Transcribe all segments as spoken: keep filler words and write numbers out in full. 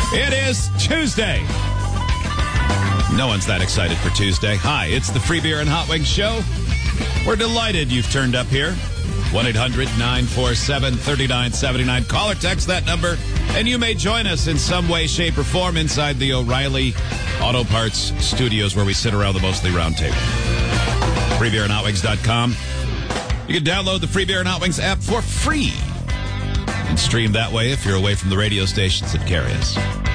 It is Tuesday. No one's that excited for Tuesday. Hi, it's the Free Beer and Hot Wings Show. We're delighted you've turned up here. one eight hundred nine four seven three nine seven nine. Call or text that number, and you may join us in some way, shape, or form inside the O'Reilly Auto Parts studios where we sit around the mostly round table. free beer and hot wings dot com. You can download the Free Beer and Hot Wings app for free and stream that way if you're away from the radio stations that carry us.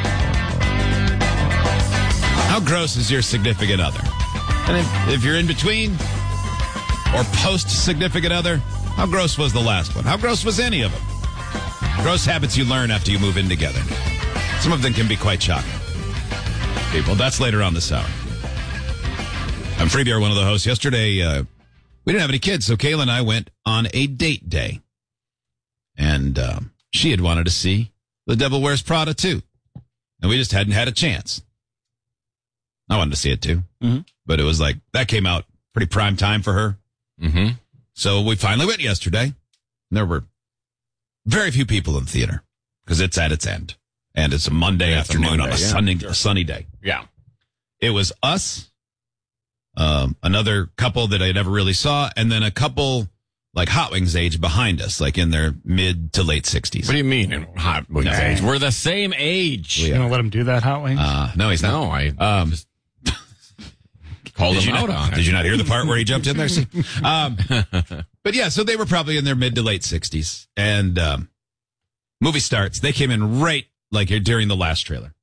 How gross is your significant other? And if, if you're in between or post-significant other, how gross was the last one? How gross was any of them? Gross habits you learn after you move in together. Some of them can be quite shocking. People, that's later on this hour. I'm Free Beer, one of the hosts. Yesterday, uh, we didn't have any kids, so Kayla and I went on a date day. And um, she had wanted to see The Devil Wears Prada too. And we just hadn't had a chance. I wanted to see it too. Mm-hmm. But it was like, that came out pretty prime time for her. Mm-hmm. So we finally went yesterday. And there were very few people in the theater because it's at its end. And it's a Monday yeah, afternoon a Monday, on a, yeah. sunny, a sunny day. Yeah. It was us, um, another couple that I never really saw, and then a couple like Hot Wings age behind us, like in their mid to late sixties. What do you mean in Hot Wings no. age? We're the same age. You going to let him do that, Hot Wings? Uh, no, he's not. No, I um, just called him out not, on it. Did you not hear the part where he jumped in there? um, but yeah, so they were probably in their mid to late sixties. And um, movie starts. They came in right like during the last trailer.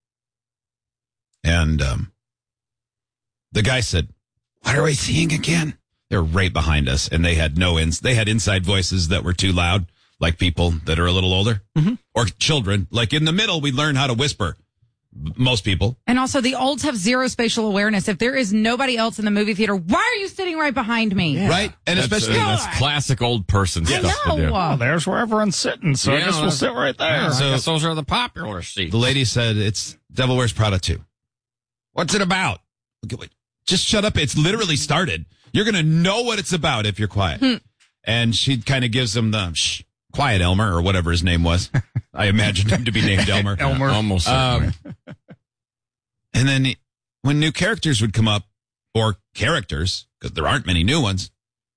And um, the guy said, "What are we seeing again?" They're right behind us, and they had no ins. They had inside voices that were too loud, like people that are a little older, mm-hmm. or children. Like in the middle, we learn how to whisper. Most people. And also, the olds have zero spatial awareness. If there is nobody else in the movie theater, why are you sitting right behind me? Yeah. Right? And that's, especially... Uh, that's classic old person I stuff know. to do. Well, there's where everyone's sitting, so yeah, I guess we'll sit right there. Yeah, so I guess those are the popular seats. The lady said, it's Devil Wears Prada two. What's it about? Okay, wait. Just shut up. It's literally started. You're going to know what it's about if you're quiet. Hmm. And she kind of gives him the, shh, quiet Elmer, or whatever his name was. I imagined him to be named Elmer. Elmer. Uh, almost um, And then he, when new characters would come up, or characters, because there aren't many new ones,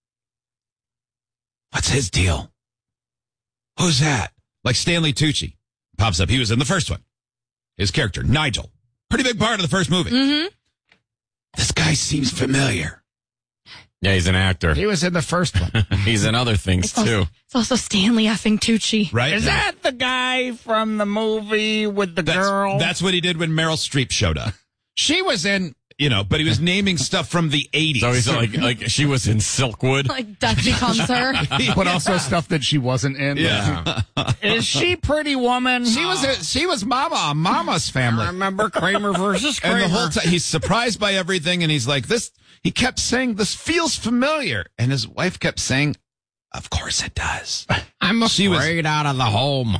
what's his deal? Who's that? Like Stanley Tucci pops up. He was in the first one. His character, Nigel. Pretty big part of the first movie. Mm-hmm. This guy seems familiar. Yeah, he's an actor. He was in the first one. He's in other things, it's too. Also, it's also Stanley effing Tucci. Right? Is yeah. that the guy from the movie with the that's, girl? That's what he did when Meryl Streep showed up. She was in, you know, but he was naming stuff from the eighties. So he's like, like she was in Silkwood. Like Duck Becomes Her. But also stuff that she wasn't in. Yeah. Is she Pretty Woman? She was a, she was Mama, Mama's Family. I remember Kramer versus Kramer. And the whole time he's surprised by everything, and he's like, this, he kept saying, this feels familiar. And his wife kept saying, of course it does. I'm afraid she was, out of the home.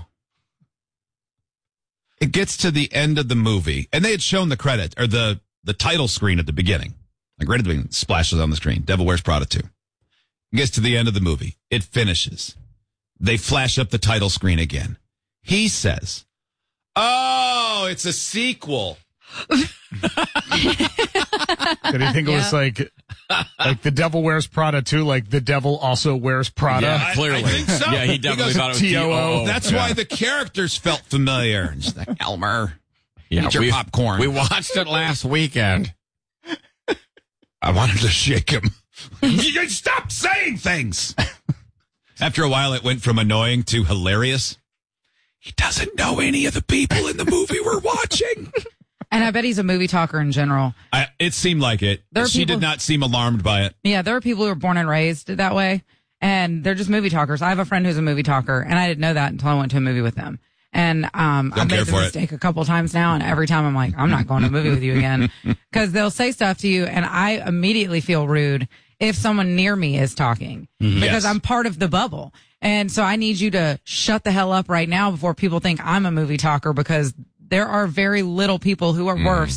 It gets to the end of the movie, and they had shown the credit, or the, the title screen at the beginning. Like right at the beginning, splashes on the screen. Devil Wears Prada two. It gets to the end of the movie. It finishes. They flash up the title screen again. He says, oh, it's a sequel. Did he think it Yeah. was like like the devil wears Prada too? Like the devil also wears Prada? Yeah, clearly. I, I think so. Yeah, he definitely he thought it was T O O. That's yeah. why the characters felt familiar. And she's like, Elmer, Yeah, eat your we, popcorn. We watched it last weekend. I wanted to shake him. You stop saying things. After a while, it went from annoying to hilarious. He doesn't know any of the people in the movie we're watching. And I bet he's a movie talker in general. I, it seemed like it. There are she people- did not seem alarmed by it. Yeah, there are people who are born and raised that way, and they're just movie talkers. I have a friend who's a movie talker, and I didn't know that until I went to a movie with them. And um, Don't I've care made the for it. mistake a couple times now, and every time I'm like, I'm not going to a movie with you again. Because they'll say stuff to you, and I immediately feel rude if someone near me is talking. Mm-hmm. Because Yes. I'm part of the bubble. And so I need you to shut the hell up right now before people think I'm a movie talker, because there are very little people who are Mm. worse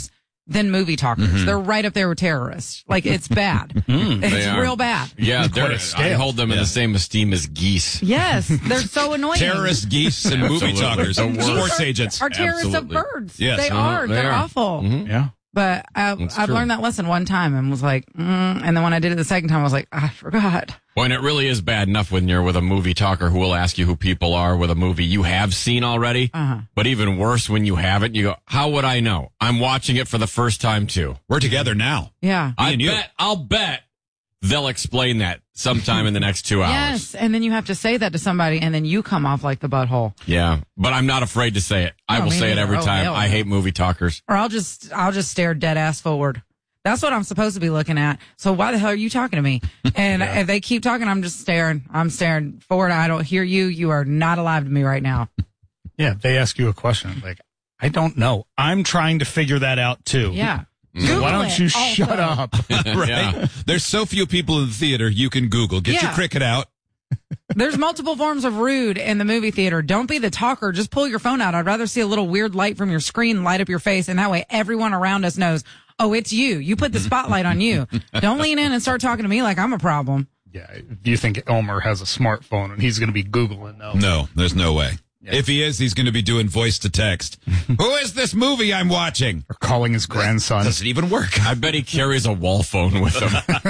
than movie talkers. Mm-hmm. They're right up there with terrorists. Like, it's bad. Mm, it's are. real bad. Yeah, Quite they're, a I scale. hold them in Yeah. the same esteem as geese. Yes, they're so annoying. Terrorist geese and movie Absolutely. talkers, The worst. sports agents. Are terrorists Absolutely. of birds. Yes. They Uh-huh, are. they They're are. awful. Mhm. Yeah. But I, That's I've true. learned that lesson one time and was like, mm, and then when I did it the second time, I was like, I forgot. Well, and it really is bad enough when you're with a movie talker who will ask you who people are with a movie you have seen already. Uh-huh. But even worse when you haven't, you go, how would I know? I'm watching it for the first time too. We're together now. Yeah. I and you. bet, I'll bet they'll explain that sometime in the next two hours. Yes. And then you have to say that to somebody and then you come off like the butthole. Yeah. But I'm not afraid to say it. I No, will me say it neither. every Oh, time. hell I no. hate movie talkers. Or I'll just, I'll just stare dead ass forward. That's what I'm supposed to be looking at. So why the hell are you talking to me? And if they keep talking, I'm just staring. I'm staring forward. I don't hear you. You are not alive to me right now. Yeah. They ask you a question. Like, I don't know. I'm trying to figure that out too. Yeah. So Google why don't it you also. shut up? Right? Yeah. There's so few people in the theater, you can Google. Get your Yeah. cricket out. There's multiple forms of rude in the movie theater. Don't be the talker. Just pull your phone out. I'd rather see a little weird light from your screen light up your face, and that way everyone around us knows, oh, it's you. You put the spotlight on you. Don't lean in and start talking to me like I'm a problem. Yeah. If you think Elmer has a smartphone and he's going to be Googling, no. No, there's no way. If he is, he's going to be doing voice to text. Who is this movie I'm watching? Or calling his grandson. Does it even work? I bet he carries a wall phone with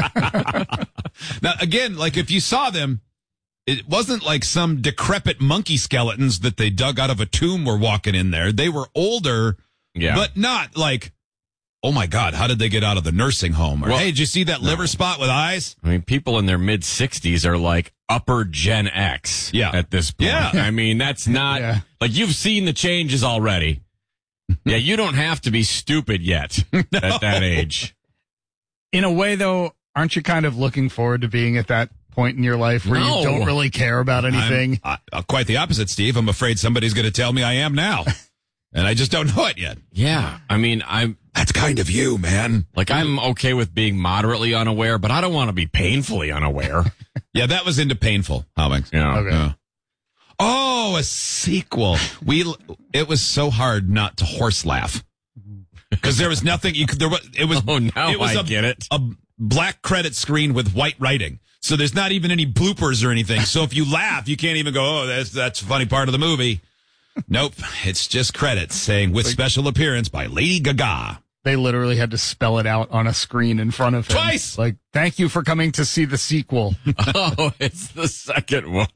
him. Now, again, like if you saw them, it wasn't like some decrepit monkey skeletons that they dug out of a tomb were walking in there. They were older, Yeah. but not like, oh my God, how did they get out of the nursing home? Or, Well, hey, did you see that liver spot with eyes? I mean, people in their mid sixties are like upper Gen X Yeah. at this point. Yeah. I mean, that's not Yeah. like you've seen the changes already. Yeah, you don't have to be stupid yet at that age. In a way, though, aren't you kind of looking forward to being at that point in your life where No. you don't really care about anything? I'm, uh, quite the opposite, Steve. I'm afraid somebody's going to tell me I am now. And I just don't know it yet. Yeah. I mean, I'm That's kind of you, man. like, I'm okay with being moderately unaware, but I don't want to be painfully unaware. Yeah, that was into painful. Hobbings. Yeah. Okay. Yeah. Oh, a sequel. We. It was so hard not to horse laugh because there was nothing you could. There was. It was. Oh, now it was I a, get it. A black credit screen with white writing. So there's not even any bloopers or anything. So if you laugh, you can't even go, oh, that's that's a funny part of the movie. Nope, it's just credits saying with special appearance by Lady Gaga. They literally had to spell it out on a screen in front of him. Twice! Like, thank you for coming to see the sequel. Oh, it's the second one.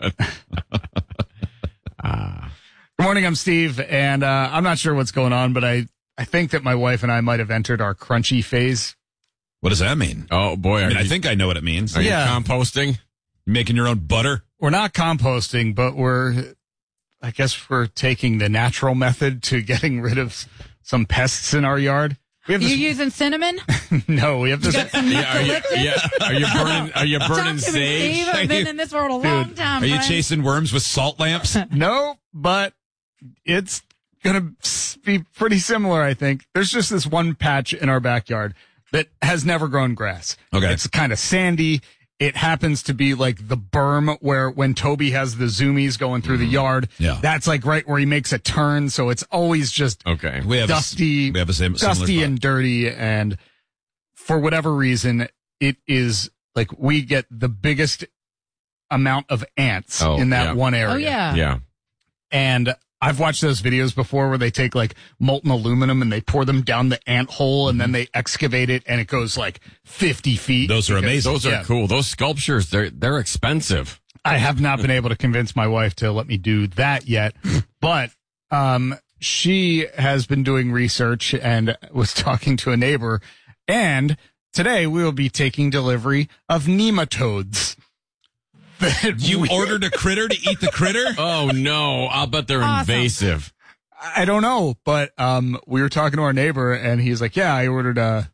Good morning, I'm Steve, and uh, I'm not sure what's going on, but I, I think that my wife and I might have entered our crunchy phase. What does that mean? Oh, boy. Are I mean, you, I think I know what it means. are you Yeah. composting? Making your own butter. We're not composting, but we're, I guess we're taking the natural method to getting rid of s- some pests in our yard. We have You this, using cinnamon? no, we have this. Got some Yeah, are you, eucalyptus? yeah. Are you burning, are you Talk burning to me, sage? Steve. Are I've been you- in this world a Dude, long time. Are you friend. chasing worms with salt lamps? No, but it's gonna s- be pretty similar, I think. There's just this one patch in our backyard that has never grown grass. Okay. It's kind of sandy. It happens to be like the berm where when Toby has the zoomies going through the yard, Yeah. that's like right where he makes a turn. So it's always just Okay. We have dusty, A, we have a sim- similar dusty spot. and dirty. And for whatever reason, it is like we get the biggest amount of ants Oh, in that yeah. one area. Oh, yeah. Yeah. And I've watched those videos before where they take like molten aluminum and they pour them down the ant hole and then they excavate it and it goes like fifty feet. Those are amazing. Those are Yeah. cool. Those sculptures, they're, they're expensive. I have not been able to convince my wife to let me do that yet, but, um, she has been doing research and was talking to a neighbor, and today we will be taking delivery of nematodes. That You we- ordered a critter to eat the critter? Oh, no. I'll bet they're Awesome. invasive. I don't know, but um, we were talking to our neighbor, and he's like, "Yeah, I ordered a,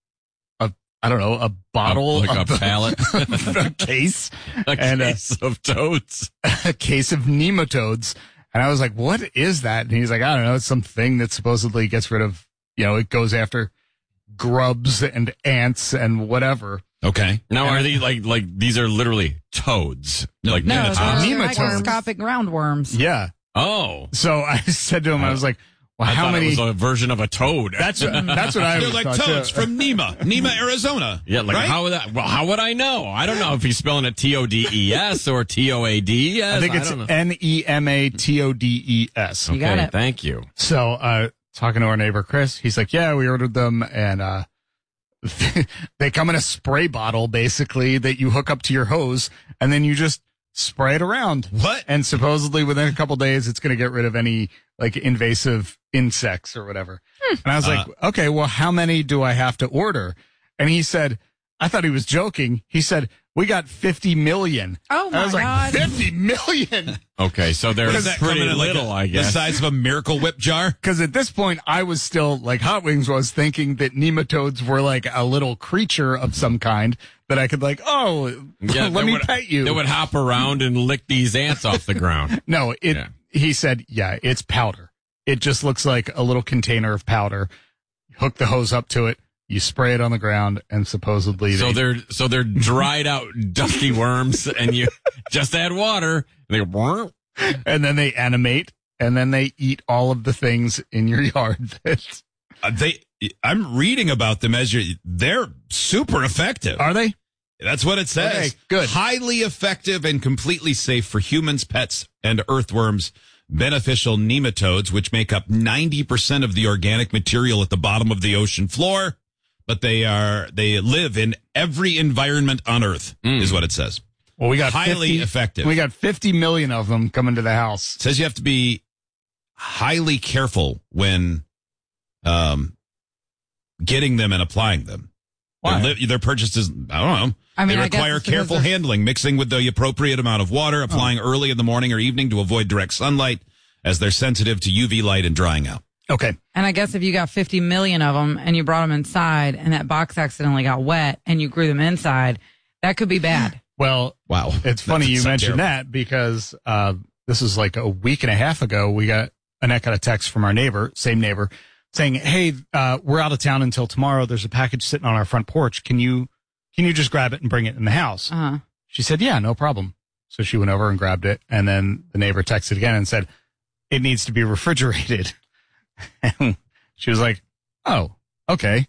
a, I don't know, a bottle, Like a of- pallet. a case, A and a, case of toads. a case of nematodes." And I was like, "What is that?" And he's like, "I don't know. It's some thing that supposedly gets rid of, you know, it goes after grubs and ants and whatever." Okay. Now, are these like, like, these are literally toads? Like, No, Nematodes. they're Nematodes. microscopic roundworms. Yeah. oh. So I said to him, I was like, Well, I how thought many? it was a version of a toad. That's that's what I They're was like thought, toads too. from Nema, Nema, Arizona. yeah, like right? how would that? Well, how would I know? I don't know if he's spelling it T O D E S or T O A D E S. I think it's don't know. N E M A T O D E S. You got Okay, it. thank you. So, uh, talking to our neighbor Chris, he's like, "Yeah, we ordered them, and uh, they come in a spray bottle, basically that you hook up to your hose, and then you just spray it around. What? And supposedly within a couple days, it's going to get rid of any like invasive insects or whatever." Hmm. And I was like, "Okay, well, how many do I have to order?" And he said, I thought he was joking. He said, "We got fifty million." Oh, my I was like, God. fifty million? Okay, so What there's is that pretty coming in like little, a- I the guess. size of a Miracle Whip jar? Because at this point, I was still, like Hot Wings was, thinking that nematodes were like a little creature of some kind that I could like, oh, Yeah, let they me would- pet you. They would hop around and lick these ants off the ground. No, it. Yeah. He said, yeah, it's powder. It just looks like a little container of powder. Hook the hose up to it. You spray it on the ground, and supposedly So they, they're so they're dried out dusty worms, and you just add water. And they go, "Brr." and then they animate, and then they eat all of the things in your yard. That, Uh, they, I'm reading about them as you. They're super effective. are they? That's what it says. Okay, good. Highly effective and completely safe for humans, pets, and earthworms. Beneficial nematodes, which make up ninety percent of the organic material at the bottom of the ocean floor, but they are they live in every environment on Earth, is what it says. Well, we got Highly fifty, effective. We got fifty million of them coming to the house. It says you have to be highly careful when um, getting them and applying them. Why? They're, li- they're purchased as, I don't know. I mean, they I guess require it's because careful they're- handling, mixing with the appropriate amount of water, applying early in the morning or evening to avoid direct sunlight, as they're sensitive to U V light and drying out. Okay. And I guess if you got fifty million of them and you brought them inside and that box accidentally got wet and you grew them inside, that could be bad. Well, Wow. it's funny you That's so mentioned terrible. that because uh, this is like a week and a half ago. We got Annette got a text from our neighbor, same neighbor, saying, "Hey, uh, we're out of town until tomorrow. There's a package sitting on our front porch. Can you can you just grab it and bring it in the house?" Uh-huh. She said, "Yeah, no problem." So she went over and grabbed it, and then the neighbor texted again and said, "It needs to be refrigerated." And she was like, "Oh, okay.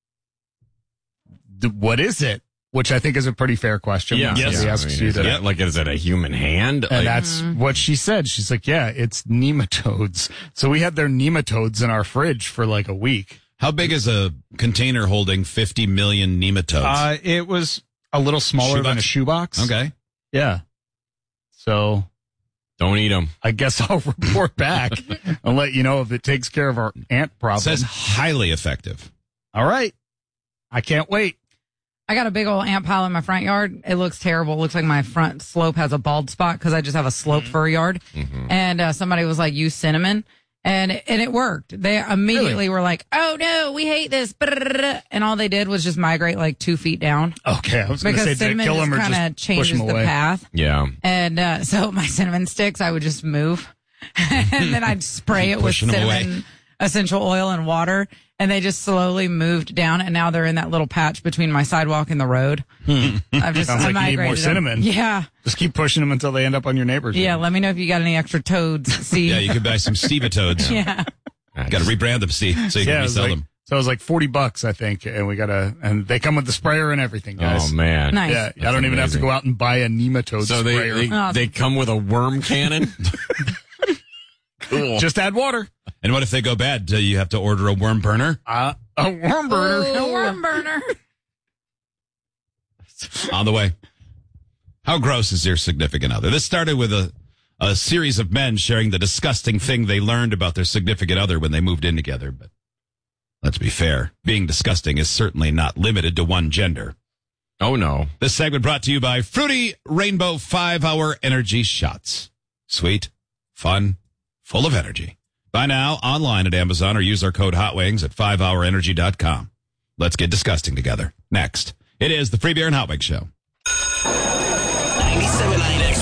D- what is it?" Which I think is a pretty fair question. Yeah, when Yes. somebody I asks mean, you is to- it, like, is it a human hand? and Like, that's what she said. She's like, "Yeah, it's nematodes." So we had their nematodes in our fridge for like a week. How big is a container holding fifty million nematodes? Uh, it was a little smaller than a shoebox. okay. Yeah. So don't eat them. I guess I'll report back and let you know if it takes care of our ant It problem. says highly effective. All right. I can't wait. I got a big old ant pile in my front yard. It looks terrible. It looks like my front slope has a bald spot because I just have a slope for a yard. And uh, somebody was like, use cinnamon. And, and it worked. They immediately Really? were like, oh no, we hate this. And all they did was just migrate like two feet down. Okay. I was going to say, Because did it cinnamon kill just him or kind of just push changes him the away? path. Yeah. And uh, so my cinnamon sticks, I would just move. And then I'd spray it with Pushing 'em away. cinnamon essential oil and water. And they just slowly moved down. And now they're in that little patch between my sidewalk and the road. I've just Sounds I like you need more migrated them. cinnamon. Yeah. Just keep pushing them until they end up on your neighbor's. Yeah. yard. Let me know if you got any extra toads. See. Yeah, you could buy some Stevatodes. Yeah. Got to rebrand them, Steve, so you Yeah, can it was resell like, them. so it was like forty bucks, I think, and we got to, and they come with the sprayer and everything, guys. Oh man. Nice. Yeah, I don't even have to amazing. go out and buy a nematode So they sprayer. they, Oh. they come with a worm cannon. Cool. Just add water. And what if they go bad? Do you have to order a worm burner? Uh, a worm burner. A worm burner. On the way. How gross is your significant other? This started with a, a series of men sharing the disgusting thing they learned about their significant other when they moved in together. But let's be fair. Being disgusting is certainly not limited to one gender. Oh no. This segment brought to you by Fruity Rainbow five hour Energy Shots. Sweet, fun, full of energy. Buy now online at Amazon or use our code HOTWINGS at five hour energy dot com. Let's get disgusting together. Next, it is the Free Beer and Hot Wings Show. ninety-seven point nine X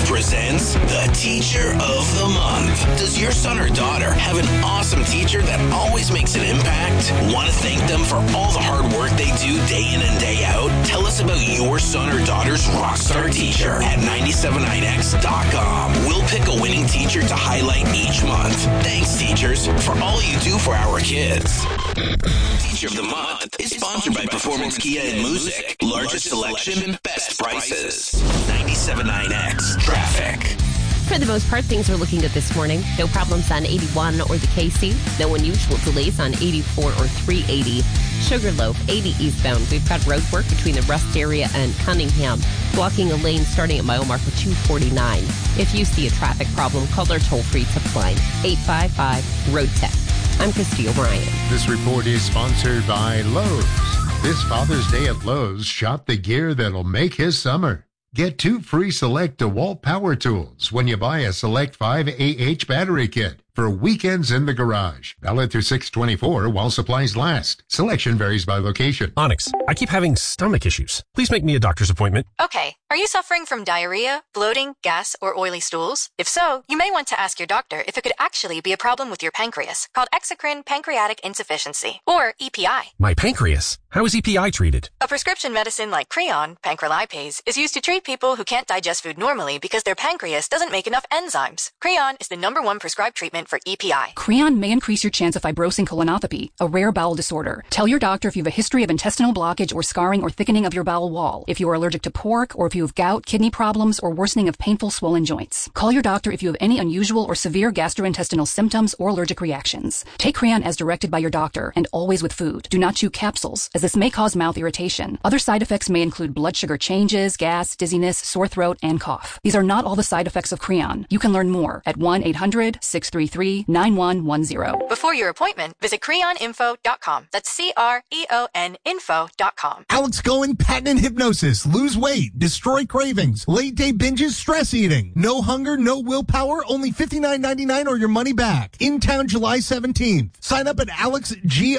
presents the Teacher of the Month. Does your son or daughter have an awesome teacher that always makes an impact? Want to thank them for all the hard work they do day in and day out? Tell us about your son or daughter's rockstar teacher at nine seven nine x dot com. We'll pick a winning teacher to highlight each month. Thanks, teachers, for all you do for our kids. Teacher of the Month is sponsored by Performance Kia and Music. Largest selection, best prices. ninety-seven point nine X Traffic. For the most part, things are looking good this morning. No problems on eighty-one or the K C. No unusual delays on eighty-four or three eighty. Sugarloaf, eighty eastbound. We've got road work between the Rust area and Cunningham. Blocking a lane starting at mile marker two forty-nine. If you see a traffic problem, call our toll-free tip line, eight five five, road tip. I'm Christy O'Brien. This report is sponsored by Lowe's. This Father's Day at Lowe's, shop the gear that'll make his summer. Get two free Select DeWalt power tools when you buy a Select five A H battery kit for weekends in the garage. Valid through six twenty-four while supplies last. Selection varies by location. Onyx, I keep having stomach issues. Please make me a doctor's appointment. Okay. Are you suffering from diarrhea, bloating, gas, or oily stools? If so, you may want to ask your doctor if it could actually be a problem with your pancreas, called exocrine pancreatic insufficiency, or E P I. My pancreas? How is E P I treated? A prescription medicine like Creon, pancrelipase, is used to treat people who can't digest food normally because their pancreas doesn't make enough enzymes. Creon is the number one prescribed treatment for E P I. Creon may increase your chance of fibrosing colonopathy, a rare bowel disorder. Tell your doctor if you have a history of intestinal blockage or scarring or thickening of your bowel wall, if you are allergic to pork, or if you have gout, kidney problems, or worsening of painful swollen joints. Call your doctor if you have any unusual or severe gastrointestinal symptoms or allergic reactions. Take Creon as directed by your doctor, and always with food. Do not chew capsules, as this may cause mouth irritation. Other side effects may include blood sugar changes, gas, dizziness, sore throat, and cough. These are not all the side effects of Creon. You can learn more at one eight hundred, six three three, nine one one zero. Before your appointment, visit creon info dot com. That's C R E O N info dot com. Alex Cohen, patent hypnosis. Lose weight, destroy cravings, late day binges, stress eating. No hunger, no willpower, only fifty-nine ninety-nine or your money back. In town July seventeenth. Sign up at alex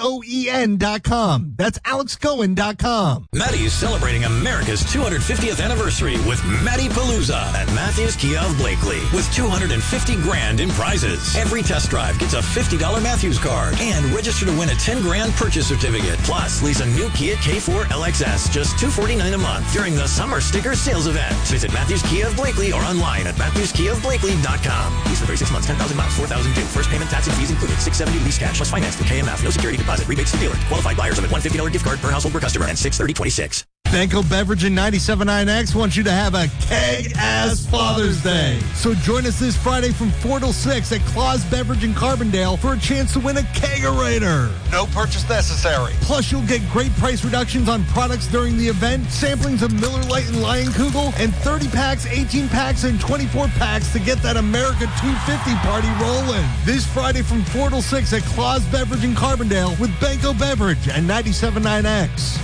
goen dot com. That's alex goen dot com. Maddie is celebrating America's two hundred fiftieth anniversary with Maddie Palooza at Matthews Kia of Blakely with two hundred fifty grand in prizes. Every test drive gets a fifty dollars Matthews card and register to win a ten grand purchase certificate. Plus, lease a new Kia K four L X S just two hundred forty-nine dollars a month during the Summer Sticker Sales Event. Visit Matthews Kia of Blakely or online at matthews kia of blakely dot com. Lease for thirty-six months, ten thousand miles, four thousand due. First payment, tax, and fees included. six hundred seventy lease cash plus finance through K M F. No security deposit. Rebates to dealer. Qualified buyers limit one hundred fifty dollars gift card per household per customer and six thirty twenty-six. Banco Beverage and ninety-seven point nine X wants you to have a keg-ass Father's Day. So join us this Friday from four till six at Claus Beverage in Carbondale for a chance to win a kegerator. No purchase necessary. Plus, you'll get great price reductions on products during the event, samplings of Miller Lite and Lionkugel, and thirty packs, eighteen packs, and twenty-four packs to get that America two fifty party rolling. This Friday from four till six at Claus Beverage in Carbondale with Banco Beverage and ninety-seven point nine X.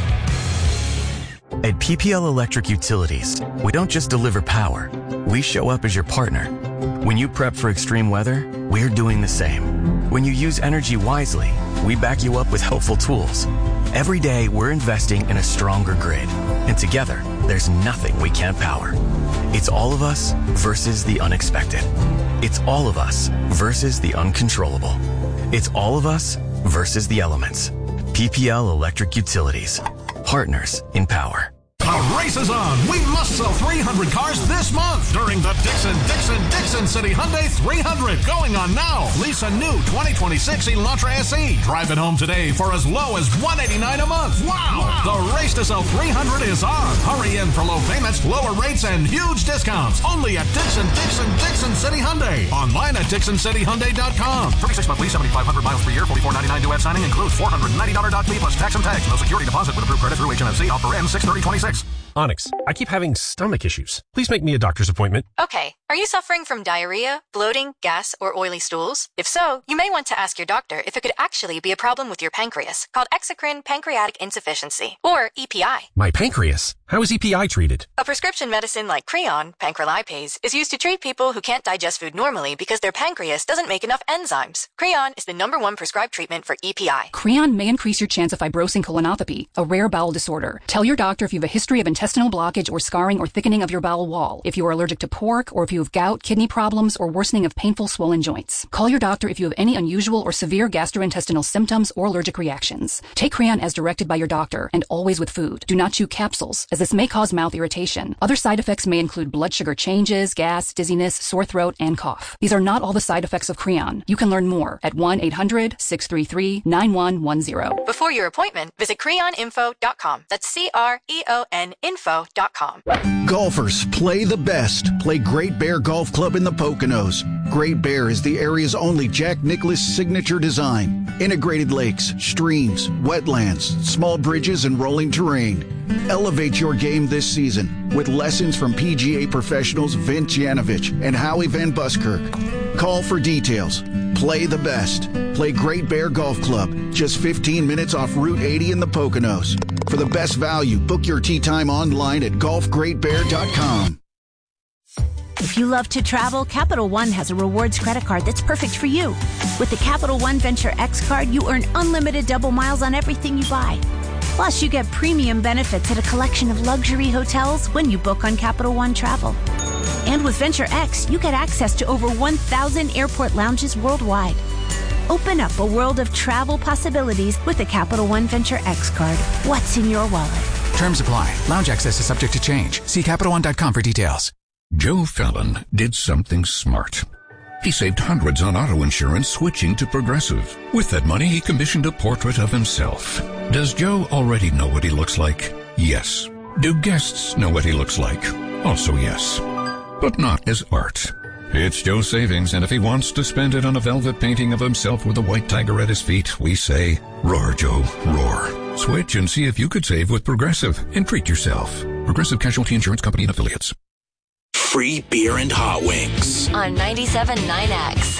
At P P L Electric Utilities, we don't just deliver power, we show up as your partner. When you prep for extreme weather, we're doing the same. When you use energy wisely, we back you up with helpful tools. Every day, we're investing in a stronger grid. And together, there's nothing we can't power. It's all of us versus the unexpected. It's all of us versus the uncontrollable. It's all of us versus the elements. P P L Electric Utilities. Partners in power. The race is on. We must sell three hundred cars this month during the Dixon, Dixon, Dixon City Hyundai three hundred. Going on now. Lease a new twenty twenty-six Elantra S E. Drive it home today for as low as one hundred eighty-nine dollars a month. Wow. wow. The race to sell three hundred is on. Hurry in for low payments, lower rates, and huge discounts. Only at Dixon, Dixon, Dixon City Hyundai. Online at dixon city hyundai dot com. thirty-six month lease, seventy-five hundred miles per year, forty-four ninety-nine due at signing. Includes four hundred ninety dollars doc fee plus tax and tax. No security deposit with approved credit through H M F C. Offer ends six thirty twenty-six. Onyx, I keep having stomach issues. Please make me a doctor's appointment. Okay. Are you suffering from diarrhea, bloating, gas, or oily stools? If so, you may want to ask your doctor if it could actually be a problem with your pancreas, called exocrine pancreatic insufficiency, or E P I. My pancreas? How is E P I treated? A prescription medicine like Creon, pancrelipase, is used to treat people who can't digest food normally because their pancreas doesn't make enough enzymes. Creon is the number one prescribed treatment for E P I. Creon may increase your chance of fibrosing colonopathy, a rare bowel disorder. Tell your doctor if you have a history of intestinal intestinal blockage or scarring or thickening of your bowel wall, if you are allergic to pork, or if you have gout, kidney problems, or worsening of painful swollen joints. Call your doctor if you have any unusual or severe gastrointestinal symptoms or allergic reactions. Take Creon as directed by your doctor and always with food. Do not chew capsules, as this may cause mouth irritation. Other side effects may include blood sugar changes, gas, dizziness, sore throat, and cough. These are not all the side effects of Creon. You can learn more at one eight hundred six three three nine one one zero. Before your appointment, visit creon info dot com. That's C R E O N info dot com. Golfers, play the best. Play Great Bear Golf Club in the Poconos. Great Bear is the area's only Jack Nicklaus signature design. Integrated lakes, streams, wetlands, small bridges, and rolling terrain. Elevate your game this season with lessons from P G A professionals Vince Yanovich and Howie Van Buskirk. Call for details. Play the best. Play Great Bear Golf Club, just fifteen minutes off Route eighty in the Poconos. For the best value, book your tee time online at golf great bear dot com. If you love to travel, Capital One has a rewards credit card that's perfect for you. With the Capital One Venture X card, you earn unlimited double miles on everything you buy. Plus, you get premium benefits at a collection of luxury hotels when you book on Capital One Travel. And with Venture X, you get access to over one thousand airport lounges worldwide. Open up a world of travel possibilities with the Capital One Venture X card. What's in your wallet? Terms apply. Lounge access is subject to change. See Capital One dot com for details. Joe Fallon did something smart. He saved hundreds on auto insurance switching to Progressive. With that money, he commissioned a portrait of himself. Does Joe already know what he looks like? Yes. Do guests know what he looks like? Also yes. But not as art. It's Joe's savings, and if he wants to spend it on a velvet painting of himself with a white tiger at his feet, we say, roar, Joe, roar. Switch and see if you could save with Progressive and treat yourself. Progressive Casualty Insurance Company and Affiliates. Free beer and hot wings. On ninety-seven point nine X.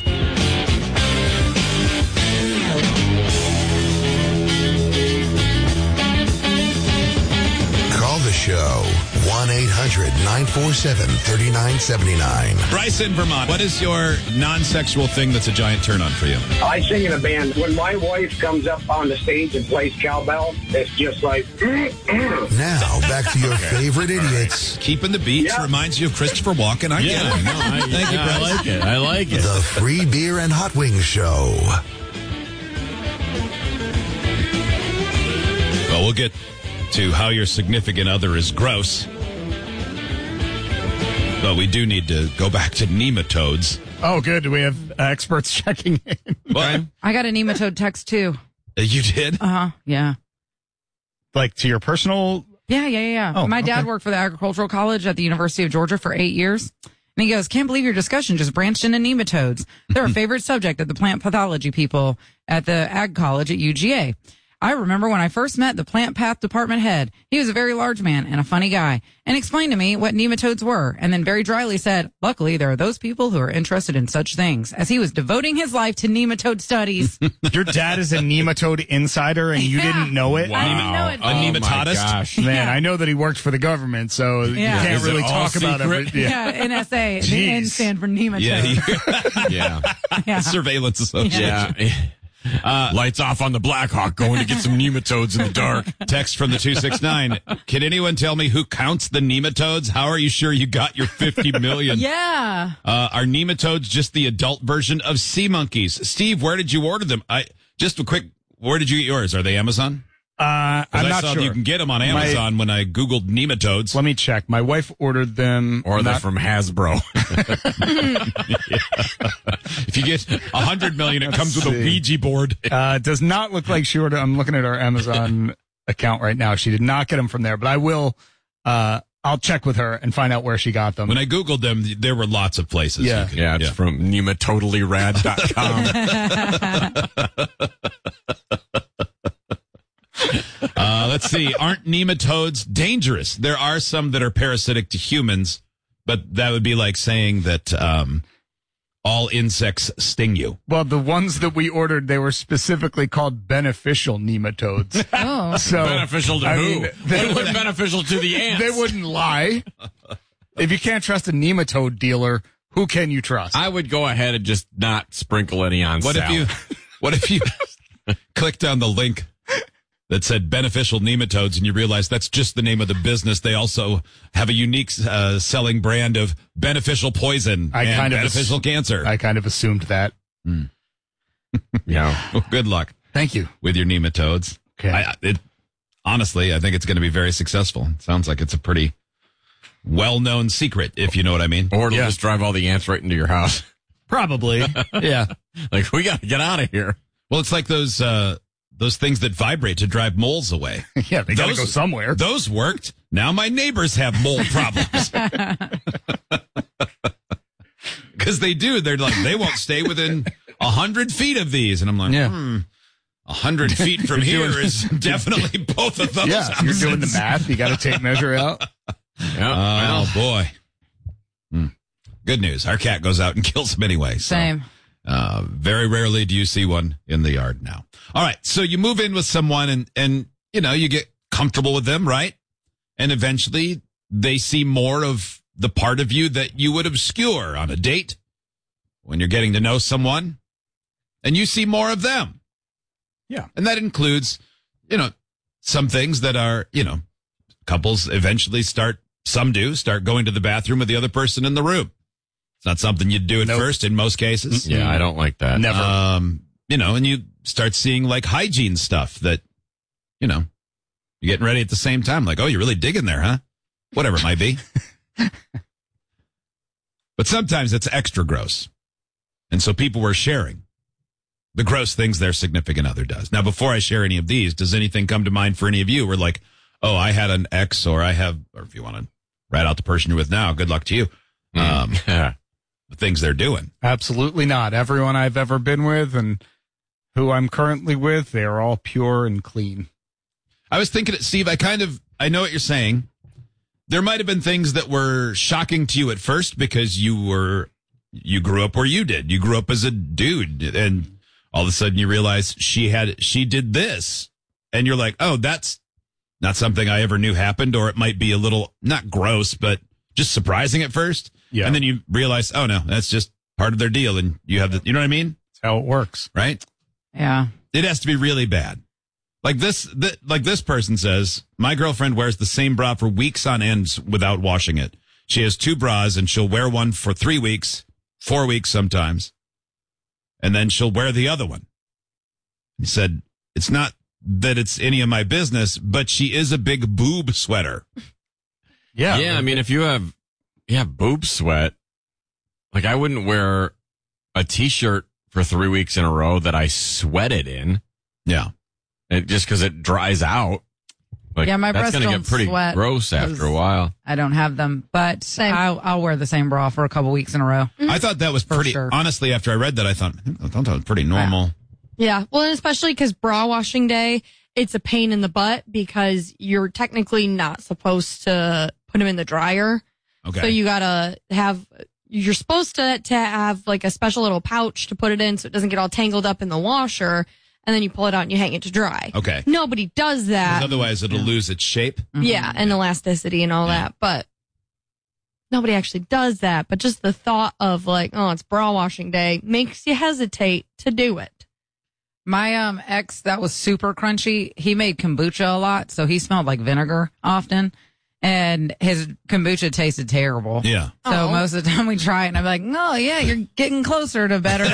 Call the show. one eight hundred nine four seven three nine seven nine. Bryce in Vermont, what is your non-sexual thing that's a giant turn-on for you? I sing in a band. When my wife comes up on the stage and plays cowbell, it's just like... Now, back to your favorite idiots. Keeping the beats yeah. reminds you of Christopher Walken. I yeah, get it. No, I, Thank you, yeah, Bryce. I like it. I like it. The Free Beer and Hot Wings Show. Well, we'll get to how your significant other is gross. But we do need to go back to nematodes. Oh, good. Do we have uh, experts checking in? What? I got a nematode text too. Uh, you did? Uh huh. Yeah. Like to your personal? Yeah, yeah, yeah. Oh, My dad okay. worked for the agricultural college at the University of Georgia for eight years. And he goes, can't believe your discussion just branched into nematodes. They're a favorite subject of the plant pathology people at the ag college at U G A. I remember when I first met the plant path department head. He was a very large man and a funny guy and explained to me what nematodes were and then very dryly said, luckily, there are those people who are interested in such things, as he was devoting his life to nematode studies. Your dad is a nematode insider and you Yeah. didn't know it? I didn't know it. A nematodist? Oh, gosh. Man, Yeah. I know that he worked for the government, so you Yeah. can't Is it really all talk about secret? it. Yeah, N S A. The N Jeez. stand for nematode. Yeah. he- Yeah. Yeah. Surveillance Association. Yeah. Uh, Lights off on the Blackhawk, going to get some nematodes in the dark. Text from the two six nine. Can anyone tell me who counts the nematodes? How are you sure you got your fifty million? Yeah. Uh, are nematodes just the adult version of sea monkeys? Steve, where did you order them? I just a quick, where did you get yours? Are they Amazon? Uh, 'Cause I'm I not saw sure. you can get them on My- Amazon when I Googled nematodes. Let me check. My wife ordered them. Or they're not- from Hasbro. If you get a hundred million, it comes with a see. Ouija board. Uh, does not look like she ordered. I'm looking at our Amazon account right now. She did not get them from there, but I will. Uh, I'll check with her and find out where she got them. When I Googled them, there were lots of places. Yeah. you could- Yeah, it's from nematotallyRad dot com. Uh, let's see. Aren't nematodes dangerous? There are some that are parasitic to humans, but that would be like saying that um, all insects sting you. Well, the ones that we ordered, they were specifically called beneficial nematodes. Oh. So Beneficial to I who? mean, they, What wouldn't, beneficial to the ants? they wouldn't lie. If you can't trust a nematode dealer, who can you trust? I would go ahead and just not sprinkle any on What salad. if you? What if you clicked on the link that said beneficial nematodes, and you realize that's just the name of the business. They also have a unique uh, selling brand of beneficial poison I and kind of beneficial ass- cancer. I kind of assumed that. Mm. Yeah. Well, good luck. Thank you. With your nematodes. Okay. I, it, honestly, I think it's going to be very successful. It sounds like it's a pretty well-known secret, if you know what I mean. Or it'll just drive all the ants right into your house. Probably. Yeah. Like, we got to get out of here. Well, it's like those uh, those things that vibrate to drive moles away. Yeah, they got to Those- go somewhere. Those worked. Now my neighbors have mole problems. Because they do. They're like, they won't stay within a hundred feet of these. And I'm like, Yeah. hmm, a hundred feet from You're here doing- is definitely both of those. Yeah, you're doing the houses. math. You got to take measure out. Yeah. Oh, boy. Hmm. Good news. Our cat goes out and kills them anyway. So, Same. uh, very rarely do you see one in the yard now. All right. So you move in with someone and, and, you know, you get comfortable with them, right? And eventually they see more of the part of you that you would obscure on a date when you're getting to know someone, and you see more of them. Yeah. And that includes, you know, some things that are, you know, couples eventually start, some do, start going to the bathroom with the other person in the room. It's not something you'd do at Nope. first in most cases. Yeah, I don't like that. Never. Um, you know, and you start seeing like hygiene stuff that, you know, you're getting ready at the same time. Like, oh, you're really digging there, huh? Whatever it might be. But sometimes it's extra gross. And so people were sharing the gross things their significant other does. Now, before I share any of these, does anything come to mind for any of you? We're like, oh, I had an ex, or I have, or if you want to rat out the person you're with now, good luck to you. Um, Yeah. the things they're doing. Absolutely not. Everyone I've ever been with and who I'm currently with, they are all pure and clean. I was thinking, Steve, I kind of, I know what you're saying. There might have been things that were shocking to you at first because you were, you grew up where you did. You grew up as a dude, and all of a sudden you realize she had, she did this. And you're like, oh, that's not something I ever knew happened, or it might be a little, not gross, but just surprising at first. Yeah. And then you realize, oh no, that's just part of their deal. And you have the, you know what I mean? That's how it works. Right? Yeah. It has to be really bad. Like this, th- like this person says, my girlfriend wears the same bra for weeks on end without washing it. She has two bras and she'll wear one for three weeks, four weeks sometimes. And then she'll wear the other one. He said, it's not that it's any of my business, but she is a big boob sweater. Yeah. Yeah, I mean, if you have, you have boob sweat, like I wouldn't wear a t-shirt for three weeks in a row that I sweated in. Yeah. It, just because it dries out. Like, Yeah, my that's breasts gonna don't get pretty sweat gross after 'cause a while. I don't have them, but I'll, I'll wear the same bra for a couple weeks in a row. I thought that was For pretty, sure. honestly, after I read that, I thought, I thought that was pretty normal. Yeah. Well, and especially because bra washing day, it's a pain in the butt because you're technically not supposed to put them in the dryer. Okay. So you gotta have, you're supposed to, to have like a special little pouch to put it in so it doesn't get all tangled up in the washer. And then you pull it out and you hang it to dry. Okay. Nobody does that. 'Cause otherwise it'll lose its shape. Yeah, and elasticity and all that. But nobody actually does that. But just the thought of like, oh, it's bra washing day makes you hesitate to do it. My um ex that was super crunchy, he made kombucha a lot, so he smelled like vinegar often. And his kombucha tasted terrible. Yeah. So Oh. most of the time we try it and I'm like, oh yeah, you're getting closer to better.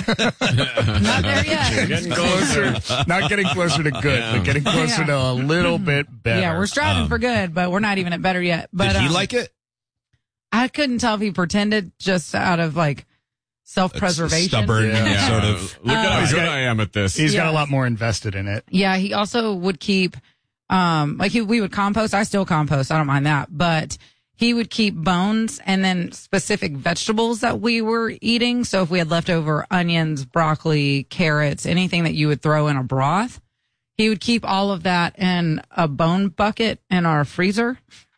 Not there yet. Getting closer. Not getting closer to good, Yeah. but getting closer Yeah. to a little bit better. Yeah, we're striving Um, for good, but we're not even at better yet. But Did he um, like it? I couldn't tell if he pretended just out of like self-preservation. Stubborn Yeah. sort of. Look at Uh, how he's good got- I am at this. He's got a Yes. lot more invested in it. Yeah, he also would keep, um, like he, we would compost. I still compost. I don't mind that, but he would keep bones and then specific vegetables that we were eating. So if we had leftover onions, broccoli, carrots, anything that you would throw in a broth, he would keep all of that in a bone bucket in our freezer.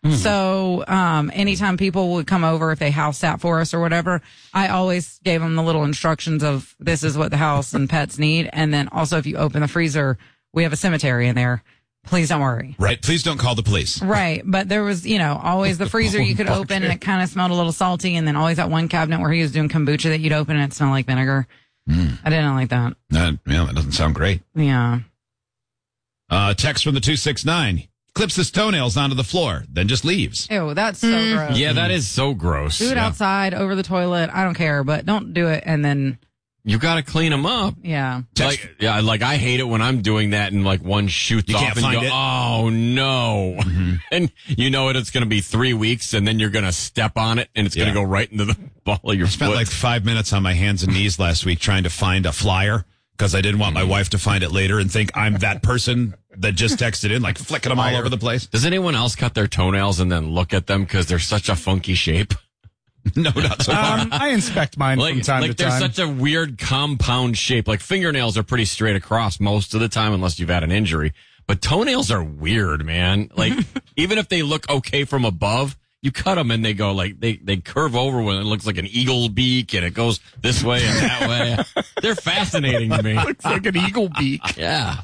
So, um, anytime people would come over, if they house sat for us or whatever, I always gave them the little instructions of this is what the house and pets need. And then also if you open the freezer, we have a cemetery in there. Please don't worry. Right. Please don't call the police. Right. But there was, you know, always the freezer you could open and it kind of smelled a little salty. And then always that one cabinet where he was doing kombucha that you'd open and it smelled like vinegar. I didn't like that. Uh, yeah, that doesn't sound great. Yeah. Uh, text from the two six nine. Clips his toenails onto the floor, then just leaves. Ew, that's so gross. Yeah, that is so gross. Do it yeah. outside, over the toilet. I don't care, but don't do it and then. You got to clean them up. Yeah. Like, yeah, like I hate it when I'm doing that and like one shoots You off can't and find go, it. oh no. Mm-hmm. And you know it, it's going to be three weeks and then you're going to step on it and it's Yeah. going to go right into the ball of your I spent foot. like five minutes on my hands and knees last week trying to find a flyer because I didn't want my wife to find it later and think I'm that person that just texted in, like flicking them all over the place. Does anyone else cut their toenails and then look at them because they're such a funky shape? No, not so far. Um, I inspect mine like, from time like to they're time. such a weird compound shape. Like fingernails are pretty straight across most of the time unless you've had an injury. But toenails are weird, man. Like even if they look okay from above, you cut them and they go like they, they curve over when it looks like an eagle beak and it goes this way and that way. They're fascinating to me. Looks like an eagle beak. Yeah.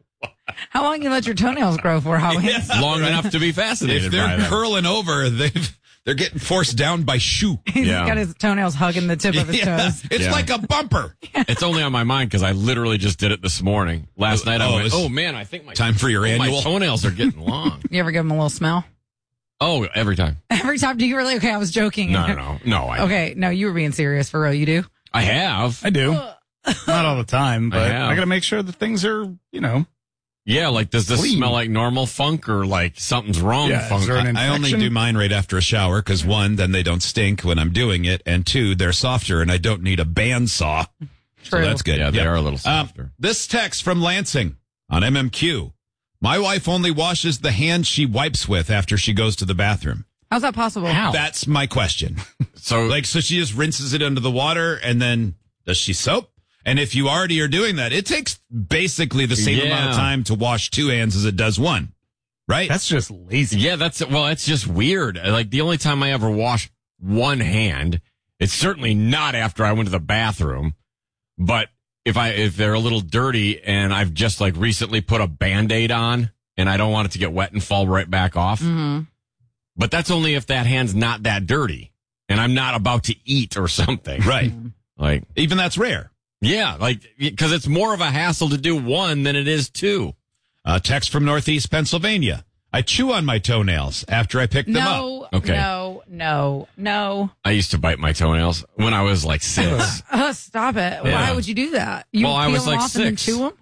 How long you let your toenails grow for, Howie? Yeah. Long enough to be fascinated If by they're them. curling over, they've, they're getting forced down by shoe. He's Yeah. got his toenails hugging the tip of his Yeah. toes. It's Yeah. like a bumper. It's only on my mind because I literally just did it this morning. Last Oh, night I oh, went, it's oh man, I think my time for your oh, annual. My toenails are getting long. You ever give him a little smell? Oh, every time. Every time? Do you really? Okay, I was joking. No, no, no, no. I, Okay, no, you were being serious for real. You do? I have. I do. Not all the time, but I I, have. got to make sure that things are, you know. Yeah, like does this Clean. smell like normal funk or like something's wrong Yeah, is funk? there an I only infection? do mine right after a shower because one, then they don't stink when I'm doing it, and two, they're softer and I don't need a bandsaw. So True. that's good. Yeah, they Yep. are a little Um, softer. this text from Lansing on M M Q. My wife only washes the hands she wipes with after she goes to the bathroom. How's that possible? How? That's my question. So Like, so she just rinses it under the water and then does she soap? And if you already are doing that, it takes basically the same Yeah. amount of time to wash two hands as it does one, right? That's just lazy. yeah, that's well, it's just weird. Like the only time I ever wash one hand, it's certainly not after I went to the bathroom. But if I if they're a little dirty and I've just like recently put a Band-Aid on and I don't want it to get wet and fall right back off. Mm-hmm. But that's only if that hand's not that dirty and I'm not about to eat or something. right. Like, Even that's rare. yeah, like, because it's more of a hassle to do one than it is two. Uh, text from Northeast Pennsylvania. I chew on my toenails after I pick them up. No, Okay. no, no, no. I used to bite my toenails when I was like six. Uh, stop it. Yeah. Why would you do that? You Well, I peel was them like off and then six. chew them?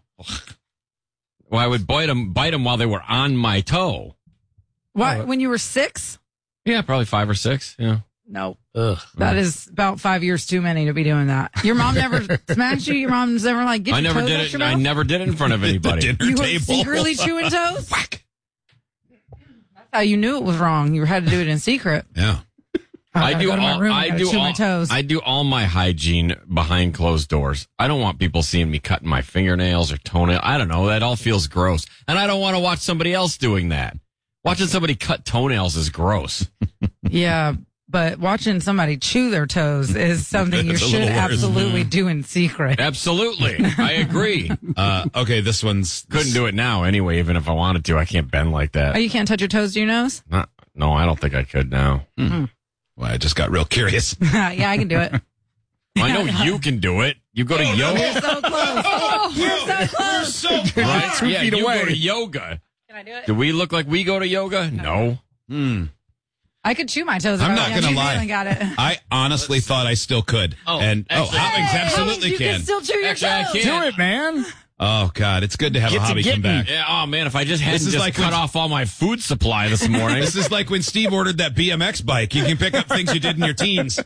Well, I would bite them, bite them while they were on my toe. Why, when you were six? Yeah, probably five or six. Yeah. No. Ugh. That is about five years too many to be doing that. Your mom never smacked you? Your mom's never like, get I your never toes did out it. your I mouth? never did it in front of anybody. The dinner You were table. secretly chewing toes? That's how you knew it was wrong. You had to do it in secret. Yeah. I gotta do go to my all. room, I I gotta do chew all. my toes. I do all my hygiene behind closed doors. I don't want people seeing me cutting my fingernails or toenail. I don't know. That all feels gross, and I don't want to watch somebody else doing that. Watching somebody cut toenails is gross. Yeah, but watching somebody chew their toes is something you It's a should little worse. absolutely do in secret. Absolutely, I agree. Uh, okay, this one's Couldn't do it now anyway. Even if I wanted to, I can't bend like that. Oh, you can't touch your toes to your nose? Not, no, I don't think I could now. Well, I just got real curious. Yeah, I can do it. I know you can do it. You go to You're yoga, so close. Oh, you're so close. so right? Two Yeah, feet you away. go to yoga. Can I do it? Do we look like we go to yoga? No. Hmm. I could chew my toes. I'm if not I- gonna you lie. finally got it. I honestly thought I still could. Oh, and oh, actually- Hobbings Hey, absolutely you can. can still chew your Actually, I toes. can't. Do it, man. Oh God, it's good to have Get a to hobby come getting. back. Yeah. Oh man, if I just hadn't is just like cut when- off all my food supply this morning. This is like when Steve ordered that B M X bike. You can pick up things you did in your teens.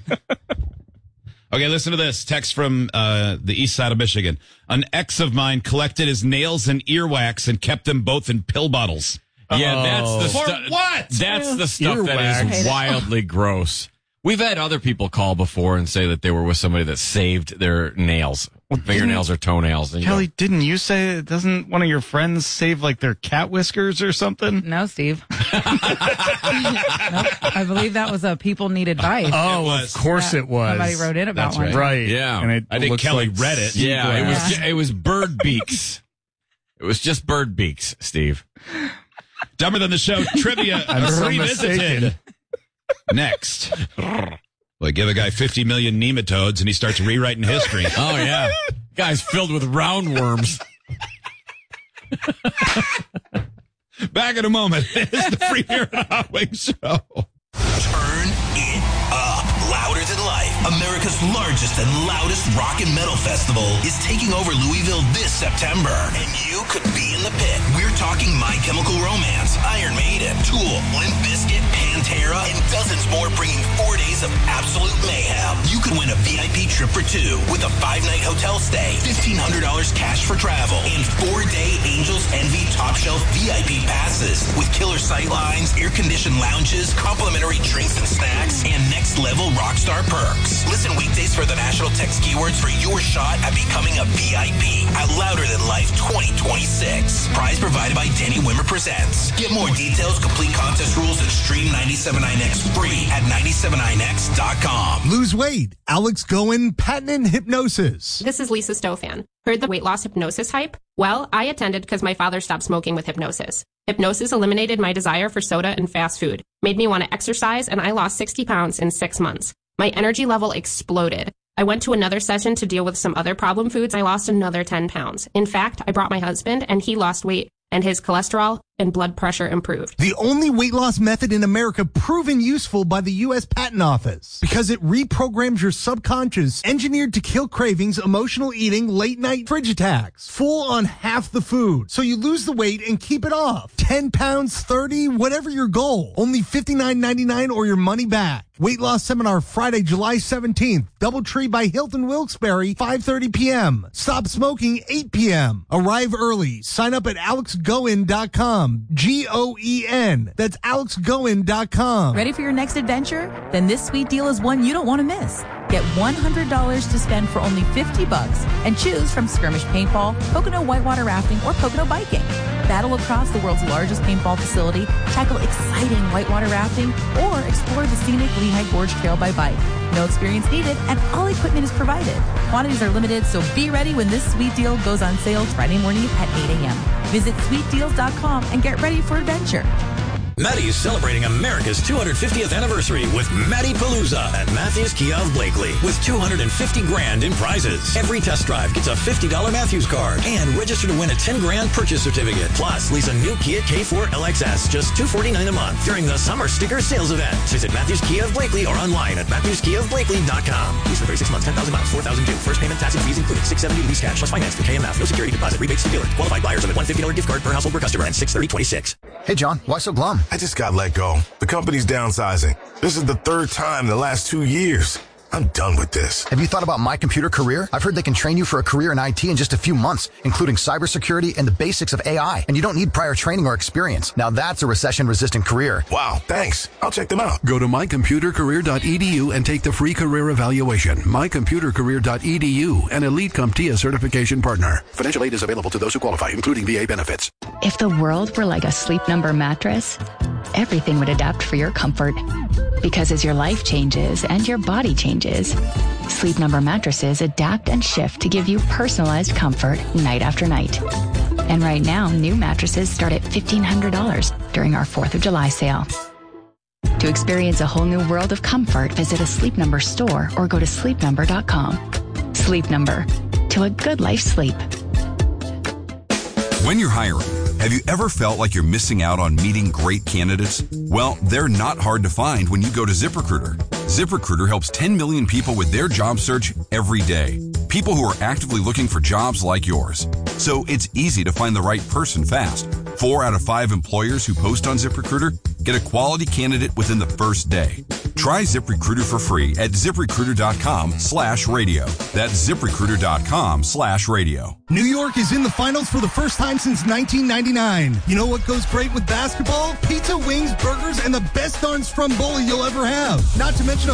Okay, listen to this. Text from uh, the east side of Michigan. An ex of mine collected his nails and earwax and kept them both in pill bottles. Yeah, that's the For stuff. what? That's the stuff that Earwax. is wildly gross. We've had other people call before and say that they were with somebody that saved their nails, fingernails or toenails. And you Kelly, go, didn't you say, doesn't one of your friends save like their cat whiskers or something? No, Steve. Nope. I believe that was a people need advice. Oh, was. of course Yeah, it was. somebody wrote in about That's one. right. Right. Yeah. And it I think looks Kelly like read it. yeah, it was Yeah. ju- it was bird beaks. It was just bird beaks, Steve. Dumber Than the Show trivia I'm revisited. mistaken. Next. Well, give a guy fifty million nematodes and he starts rewriting history. Oh yeah, guy's filled with roundworms. Back in a moment. It's the Free Beer and Hot Wings Show. Turn it up. Louder Than Life, America's largest and loudest rock and metal festival, is taking over Louisville this September. And you could be in the pit. We're talking My Chemical Romance, Iron Maiden, Tool, Limp Bizkit, Pantera, and dozens more, bringing four days of absolute mayhem. You could win a V I P trip for two with a five-night hotel stay, fifteen hundred dollars cash for travel, and four-day Angels Envy Top Shelf V I P passes with killer sightlines, air-conditioned lounges, complimentary drinks and snacks, and next-level Rockstar perks. Listen weekdays for the national text keywords for your shot at becoming a V I P at Louder Than Life twenty twenty-six. Prize provided by Danny Wimmer Presents. Get more details, complete contest rules, and stream ninety-seven point nine X free at ninety-seven point nine X dot com. Lose weight. Alex Goen, patent hypnosis. This is Lisa Stofan. Heard the weight loss hypnosis hype? Well, I attended because my father stopped smoking with hypnosis. Hypnosis eliminated my desire for soda and fast food, made me want to exercise, and I lost sixty pounds in six months. My energy level exploded. I went to another session to deal with some other problem foods. I lost another ten pounds. In fact, I brought my husband, and he lost weight, and his cholesterol and blood pressure improved. The only weight loss method in America proven useful by the U S Patent Office because it reprograms your subconscious, engineered to kill cravings, emotional eating, late night fridge attacks, full on half the food. So you lose the weight and keep it off. ten pounds, thirty, whatever your goal. Only fifty-nine ninety-nine or your money back. Weight loss seminar Friday, July seventeenth. Doubletree by Hilton Wilkes-Barre, five thirty p.m. Stop smoking, eight p.m. Arrive early. Sign up at alex goen dot com. G O E N. That's alex goen dot com. Ready for your next adventure? Then this sweet deal is one you don't want to miss. Get one hundred dollars to spend for only fifty bucks and choose from skirmish paintball, Pocono whitewater rafting, or Pocono biking. Battle across the world's largest paintball facility, tackle exciting whitewater rafting, or explore the scenic Lehigh Gorge Trail by bike. No experience needed, and all equipment is provided. Quantities are limited, so be ready when this sweet deal goes on sale Friday morning at eight a.m. Visit sweet deals dot com and get ready for adventure. Maddie is celebrating America's two hundred fiftieth anniversary with Maddie Palooza at Matthews Kia of Blakely with two hundred fifty grand in prizes. Every test drive gets a fifty dollars Matthews card and register to win a ten grand purchase certificate. Plus, lease a new Kia K four L X S just two hundred forty-nine dollars a month during the summer sticker sales event. Visit Matthews Kia of Blakely or online at matthews kia of blakely dot com. Lease for thirty-six months, ten thousand miles, four thousand due. First payment, tax and fees included. six hundred seventy lease cash plus finance through K M F. No security deposit. Rebates to dealer. Qualified buyers with one hundred fifty dollars gift card per household per customer and six thirty twenty-six. Hey, John, why so glum? I just got let go. The company's downsizing. This is the third time in the last two years. I'm done with this. Have you thought about My Computer Career? I've heard they can train you for a career in I T in just a few months, including cybersecurity and the basics of A I. And you don't need prior training or experience. Now that's a recession-resistant career. Wow, thanks. I'll check them out. Go to my computer career dot e d u and take the free career evaluation. my computer career dot e d u, an elite CompTIA certification partner. Financial aid is available to those who qualify, including V A benefits. If the world were like a Sleep Number mattress, everything would adapt for your comfort. Because as your life changes and your body changes, Sleep Number mattresses adapt and shift to give you personalized comfort night after night. And right now, new mattresses start at fifteen hundred dollars during our fourth of July sale. To experience a whole new world of comfort, visit a Sleep Number store or go to sleep number dot com. Sleep Number. To a good life sleep. When you're hiring, have you ever felt like you're missing out on meeting great candidates? Well, they're not hard to find when you go to ZipRecruiter. ZipRecruiter helps ten million people with their job search every day. People who are actively looking for jobs like yours. So it's easy to find the right person fast. Four out of five employers who post on ZipRecruiter get a quality candidate within the first day. Try ZipRecruiter for free at ZipRecruiter.com slash radio. That's ZipRecruiter.com slash radio. New York is in the finals for the first time since nineteen ninety-nine. You know what goes great with basketball? Pizza, wings, burgers, and the best darn Stromboli you'll ever have. Not to mention a